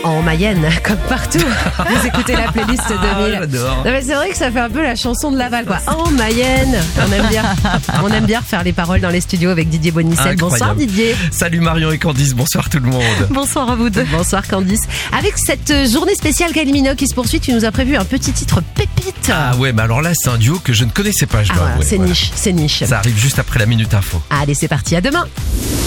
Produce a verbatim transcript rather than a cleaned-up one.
en Mayenne, comme partout. Vous écoutez la playlist deux mille. J'adore. Non mais c'est vrai que ça fait un peu la chanson de Laval, quoi. En Mayenne. On aime bien. On aime bien refaire les paroles dans les studios avec Didier Bonicel. Incroyable. Bonsoir Didier. Salut Marion et Candice, bonsoir tout le monde. Bonsoir à vous deux. Bonsoir Candice. Avec cette journée spéciale Kylie Minogue qui se poursuit, tu nous as prévu un petit titre pépite. Ah ouais, mais alors là c'est un duo que je ne connaissais pas, je Ah dois voilà, avouer. c'est Voilà. niche, c'est niche. Ça arrive juste après la Minute Info. Allez, c'est parti, à demain.